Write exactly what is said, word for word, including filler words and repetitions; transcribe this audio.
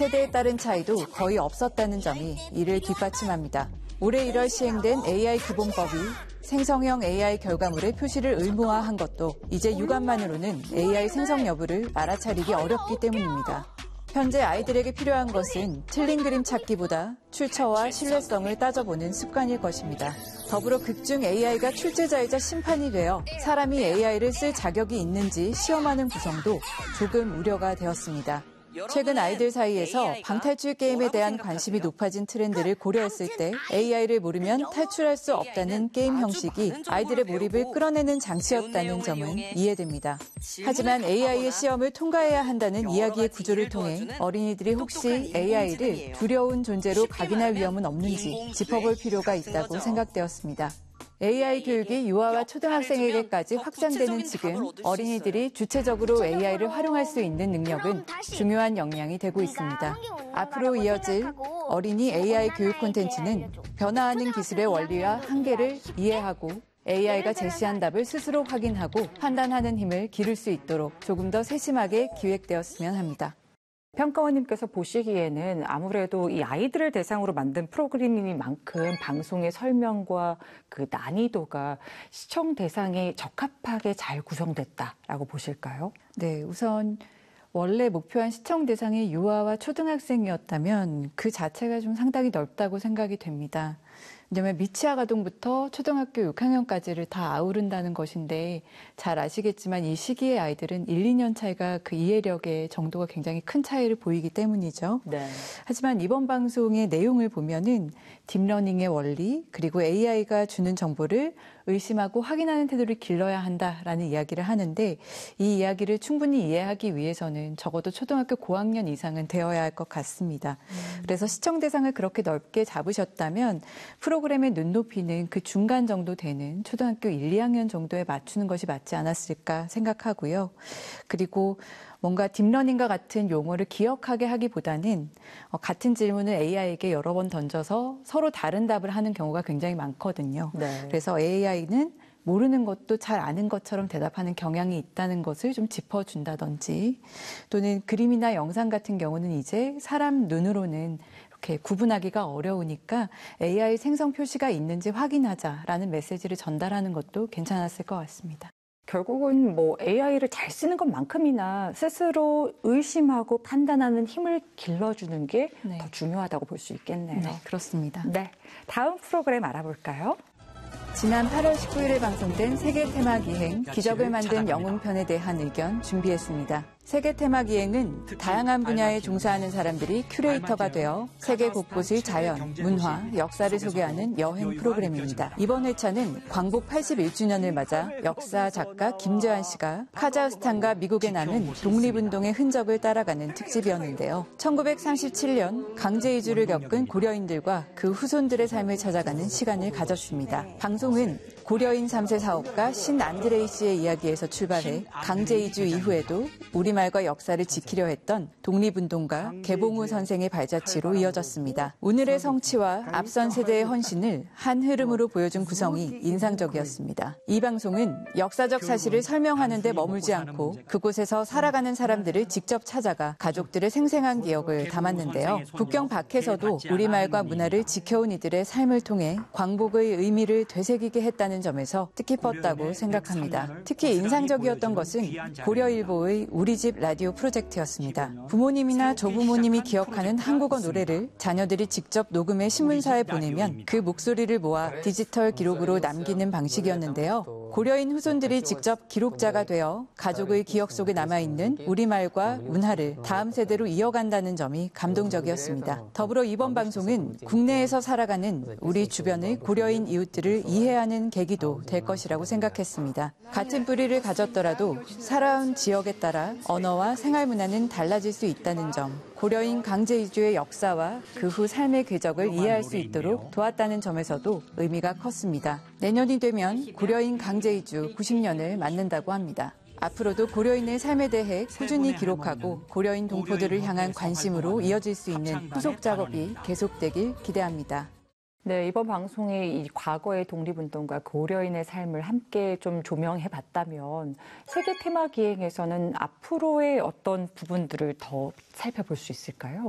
세대에 따른 차이도 거의 없었다는 점이 이를 뒷받침합니다. 올해 일월 시행된 에이아이 기본법이 생성형 에이아이 결과물의 표시를 의무화한 것도 이제 육안만으로는 에이아이 생성 여부를 알아차리기 어렵기 때문입니다. 현재 아이들에게 필요한 것은 틀린 그림 찾기보다 출처와 신뢰성을 따져보는 습관일 것입니다. 더불어 극중 에이아이가 출제자이자 심판이 되어 사람이 에이아이를 쓸 자격이 있는지 시험하는 구성도 조금 우려가 되었습니다. 최근 아이들 사이에서 방탈출 게임에 대한 관심이 높아진 트렌드를 고려했을 때 에이아이를 모르면 탈출할 수 없다는 게임 형식이 아이들의 몰입을 끌어내는 장치였다는 점은 이해됩니다. 하지만 에이아이의 시험을 통과해야 한다는 이야기의 구조를 통해 어린이들이 혹시 에이아이를 두려운 존재로 각인할 위험은 없는지 짚어볼 필요가 있다고 생각되었습니다. 에이아이 교육이 유아와 초등학생에게까지 확장되는 지금 어린이들이 주체적으로 에이아이를 활용할 수 있는 능력은 중요한 역량이 되고 있습니다. 앞으로 이어질 어린이 에이아이 교육 콘텐츠는 변화하는 기술의 원리와 한계를 이해하고 에이아이가 제시한 답을 스스로 확인하고 판단하는 힘을 기를 수 있도록 조금 더 세심하게 기획되었으면 합니다. 평가원님께서 보시기에는 아무래도 이 아이들을 대상으로 만든 프로그램이니만큼 방송의 설명과 그 난이도가 시청 대상에 적합하게 잘 구성됐다라고 보실까요? 네, 우선 원래 목표한 시청 대상이 유아와 초등학생이었다면 그 자체가 좀 상당히 넓다고 생각이 됩니다. 왜냐하면 미취학 아동부터 초등학교 육 학년까지를 다 아우른다는 것인데 잘 아시겠지만 이 시기의 아이들은 일, 이 년 차이가 그 이해력의 정도가 굉장히 큰 차이를 보이기 때문이죠. 네. 하지만 이번 방송의 내용을 보면은 딥러닝의 원리 그리고 에이아이가 주는 정보를 의심하고 확인하는 태도를 길러야 한다라는 이야기를 하는데 이 이야기를 충분히 이해하기 위해서는 적어도 초등학교 고학년 이상은 되어야 할 것 같습니다. 음. 그래서 시청 대상을 그렇게 넓게 잡으셨다면 프로그램의 눈높이는 그 중간 정도 되는 초등학교 일, 이 학년 정도에 맞추는 것이 맞지 않았을까 생각하고요. 그리고 뭔가 딥러닝과 같은 용어를 기억하게 하기보다는 같은 질문을 에이아이에게 여러 번 던져서 서로 다른 답을 하는 경우가 굉장히 많거든요. 네. 그래서 에이아이는 모르는 것도 잘 아는 것처럼 대답하는 경향이 있다는 것을 좀 짚어준다든지 또는 그림이나 영상 같은 경우는 이제 사람 눈으로는 이렇게 구분하기가 어려우니까 에이아이 생성 표시가 있는지 확인하자라는 메시지를 전달하는 것도 괜찮았을 것 같습니다. 결국은 뭐 에이아이를 잘 쓰는 것만큼이나 스스로 의심하고 판단하는 힘을 길러주는 게 더 네. 중요하다고 볼 수 있겠네요. 네, 그렇습니다. 네, 다음 프로그램 알아볼까요? 지난 팔월 십구일에 방송된 세계 테마 기행 기적을 만든 영웅편에 대한 의견 준비했습니다. 세계 테마 기행은 다양한 분야에 종사하는 사람들이 큐레이터가 되어 세계 곳곳의 자연, 문화, 역사를 소개하는 여행 프로그램입니다. 이번 회차는 광복 팔십일 주년을 맞아 역사 작가 김재환 씨가 카자흐스탄과 미국에 남은 독립운동의 흔적을 따라가는 특집이었는데요. 천구백삼십칠 년 강제 이주를 겪은 고려인들과 그 후손들의 삶을 찾아가는 시간을 가졌습니다. 방송은 고려인 삼 세 사업가 신안드레이 씨의 이야기에서 출발해 강제 이주 이후에도 우리말과 역사를 지키려 했던 독립운동가 개봉우 선생의 발자취로 이어졌습니다. 오늘의 성취와 앞선 세대의 헌신을 한 흐름으로 보여준 구성이 인상적이었습니다. 이 방송은 역사적 사실을 설명하는 데 머물지 않고 그곳에서 살아가는 사람들을 직접 찾아가 가족들의 생생한 기억을 담았는데요. 국경 밖에서도 우리말과 문화를 지켜온 이들의 삶을 통해 광복의 의미를 되새기게 했다는 점에서 뜻깊었다고 생각합니다. 특히 인상적이었던 것은 고려일보의 우리 집 라디오 프로젝트였습니다. 부모님이나 조부모님이 기억하는 한국어 노래를 자녀들이 직접 녹음해 신문사에 보내면 그 목소리를 모아 디지털 기록으로 남기는 방식이었는데요. 고려인 후손들이 직접 기록자가 되어 가족의 기억 속에 남아있는 우리말과 문화를 다음 세대로 이어간다는 점이 감동적이었습니다. 더불어 이번 방송은 국내에서 살아가는 우리 주변의 고려인 이웃들을 이해하는 계기도 될 것이라고 생각했습니다. 같은 뿌리를 가졌더라도 살아온 지역에 따라 언어와 생활 문화는 달라질 수 있다는 점, 고려인 강제 이주의 역사와 그 후 삶의 궤적을 이해할 수 있도록 도왔다는 점에서도 의미가 컸습니다. 내년이 되면 고려인 강제 이주 구십 년을 맞는다고 합니다. 앞으로도 고려인의 삶에 대해 꾸준히 기록하고 고려인 동포들을 향한 관심으로 이어질 수 있는 후속 작업이 계속되길 기대합니다. 네, 이번 방송이 이 과거의 독립운동과 고려인의 삶을 함께 좀 조명해 봤다면 세계 테마 기행에서는 앞으로의 어떤 부분들을 더 살펴볼 수 있을까요?